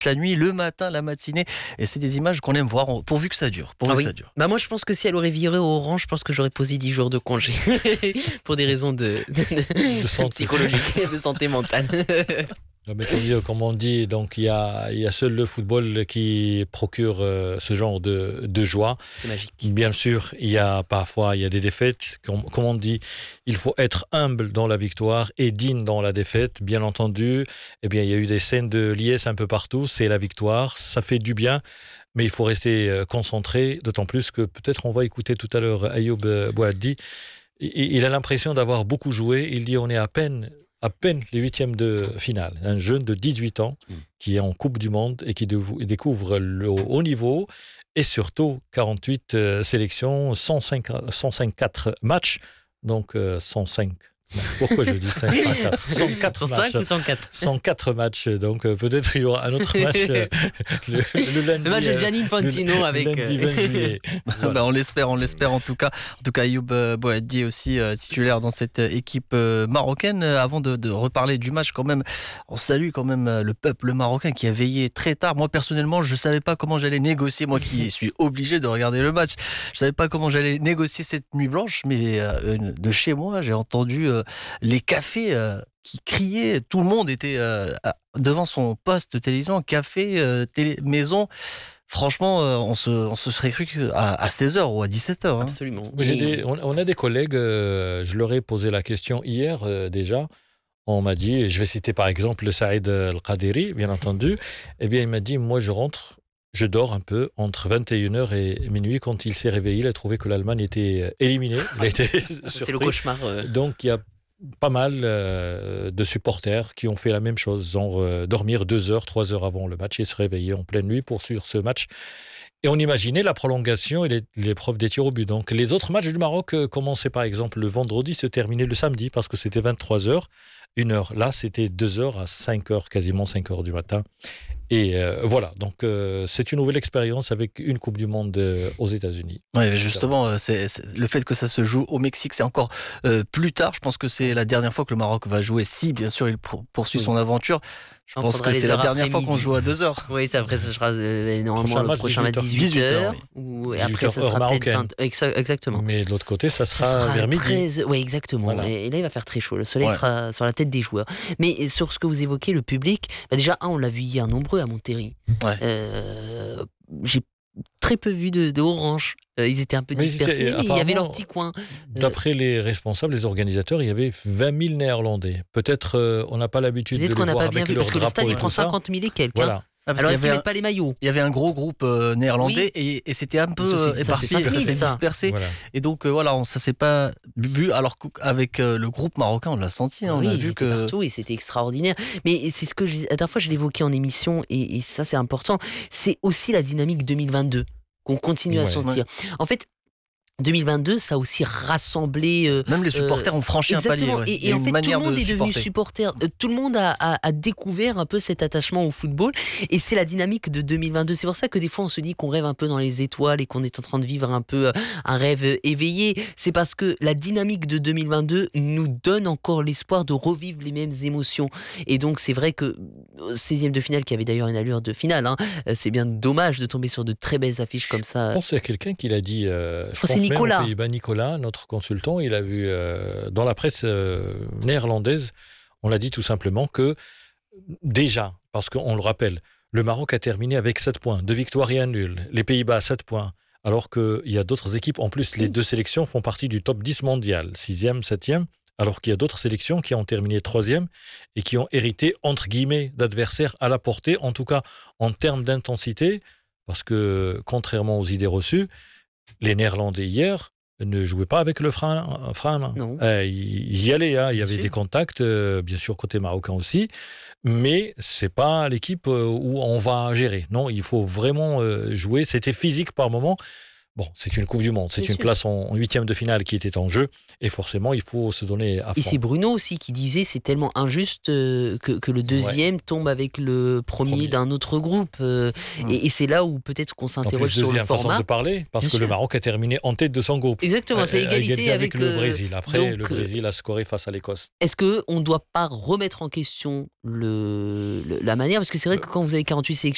la nuit, le matin, la matinée. Et c'est des images qu'on aime voir, pourvu que ça dure. Pourvu que ça dure. Bah moi, je pense que si elle aurait viré au Orange, je pense que j'aurais posé 10 jours de congé. Pour des raisons de psychologiques, de santé mentale. Mais tant mieux, comme on dit, donc il y a seul le football qui procure ce genre de joie. C'est magique. Bien sûr, il y a des défaites. Comme on dit, il faut être humble dans la victoire et digne dans la défaite. Bien entendu, eh bien, il y a eu des scènes de liesse un peu partout. C'est la victoire, ça fait du bien. Mais il faut rester concentré, d'autant plus que peut-être on va écouter tout à l'heure Ayoub Boadi. Il a l'impression d'avoir beaucoup joué. Il dit on est à peine les huitièmes de finale. Un jeune de 18 ans qui est en Coupe du Monde et qui découvre le haut niveau et surtout 48 sélections, 154 matchs, donc 105. Pourquoi je dis 104 104 matchs. 105 ou 104 104 matchs, donc peut-être il y aura un autre match le lundi. Le match de Gianni Infantino avec... Le lundi 20 juillet. Voilà. Ben, on l'espère en tout cas. En tout cas, Ayoub Boadi aussi titulaire dans cette équipe marocaine. Avant de reparler du match, quand même, on salue quand même le peuple marocain qui a veillé très tard. Moi, personnellement, je ne savais pas comment j'allais négocier. Moi qui suis obligé de regarder le match, je ne savais pas comment j'allais négocier cette nuit blanche. Mais de chez moi, j'ai entendu les cafés qui criaient. Tout le monde était devant son poste de télévision, café, maison. Franchement, on se serait cru à 16h ou à 17h. Hein. Absolument. On a des collègues, je leur ai posé la question hier déjà. On m'a dit, je vais citer par exemple le Saïd Al-Qadiri, bien entendu. Eh bien, il m'a dit, moi je rentre, je dors un peu entre 21h et minuit. Quand il s'est réveillé, il a trouvé que l'Allemagne était éliminée. Il a été surpris. C'est le cauchemar. Donc, il y a pas mal de supporters qui ont fait la même chose, genre dormir 2 heures, 3 heures avant le match et se réveiller en pleine nuit pour suivre ce match. Et on imaginait la prolongation et l'épreuve des tirs au but. Donc, les autres matchs du Maroc commençaient par exemple le vendredi, se terminaient le samedi parce que c'était 23 heures, 1 heure. Là, c'était 2 heures à 5 heures, quasiment 5 heures du matin. Et voilà, donc c'est une nouvelle expérience avec une Coupe du Monde aux États-Unis. Oui, justement, c'est le fait que ça se joue au Mexique, c'est encore plus tard. Je pense que c'est la dernière fois que le Maroc va jouer, si bien sûr il poursuit son aventure. Je pense que c'est la dernière fois qu'on joue à 2h. Oui, ça après ce sera normalement le prochain match 18h. Oui. Et après ça sera peut-être 20... Exactement. Mais de l'autre côté, ça sera vers midi. Oui, exactement. Voilà. Et là, il va faire très chaud. Le soleil sera sur la tête des joueurs. Mais sur ce que vous évoquez, le public, déjà, on l'a vu hier nombreux à Monterrey. Ouais. J'ai très peu vu de Orange. Ils étaient un peu dispersés, mais il y avait leur petit coin. D'après les responsables, les organisateurs, il y avait 20 000 Néerlandais. Peut-être on n'a pas l'habitude de les voir avec leur drapeau. Peut-être qu'on n'a pas bien vu, parce que le stade, il prend 50 000 et quelques. Voilà. Hein. Alors, est-ce qu'ils ne mettent pas les maillots ? Il y avait un gros groupe néerlandais et c'était un peu éparpillé, ça s'est dispersé. Voilà. Et donc, ça ne s'est pas vu, alors qu'avec le groupe marocain, on l'a senti. Hein, oui, on a vu que partout et c'était extraordinaire. Mais c'est ce que la dernière fois, je l'évoquais en émission et ça, c'est important. C'est aussi la dynamique 2022 qu'on continue à sentir. En fait, 2022, ça a aussi rassemblé... Même les supporters ont franchi un palier. Ouais. Et en fait, tout le monde est devenu supporter. Tout le monde a découvert un peu cet attachement au football. Et c'est la dynamique de 2022. C'est pour ça que des fois, on se dit qu'on rêve un peu dans les étoiles et qu'on est en train de vivre un peu un rêve éveillé. C'est parce que la dynamique de 2022 nous donne encore l'espoir de revivre les mêmes émotions. Et donc, c'est vrai que 16e de finale, qui avait d'ailleurs une allure de finale, hein, c'est bien dommage de tomber sur de très belles affiches comme ça. Je pense qu'il y a quelqu'un qui l'a dit... je pense c'est Nicolas, notre consultant, il a vu dans la presse néerlandaise, on l'a dit tout simplement que déjà, parce qu'on le rappelle, le Maroc a terminé avec 7 points, 2 victoires et un nul, les Pays-Bas 7 points, alors qu'il y a d'autres équipes, en plus les deux sélections font partie du top 10 mondial, 6e, 7e, alors qu'il y a d'autres sélections qui ont terminé 3e et qui ont hérité, entre guillemets, d'adversaires à la portée, en tout cas en termes d'intensité, parce que contrairement aux idées reçues, les Néerlandais hier ne jouaient pas avec le frein. Non. Ils y allaient, hein. Il y avait des contacts, bien sûr côté marocain aussi, mais c'est pas l'équipe où on va gérer. Non, il faut vraiment jouer. C'était physique par moment. Bon, c'est une Coupe du Monde, c'est une place en 8e de finale qui était en jeu, et forcément, il faut se donner à fond. Et c'est Bruno aussi qui disait c'est tellement injuste que le deuxième tombe avec le premier d'un autre groupe. Et c'est là où peut-être qu'on s'interroge sur le format. Façon de parler, parce que le Maroc a terminé en tête de son groupe. Exactement, c'est égalité avec le Brésil. Après, donc, le Brésil a scoré face à l'Écosse. Est-ce qu'on ne doit pas remettre en question la manière ? Parce que c'est vrai que quand vous avez 48 sélections,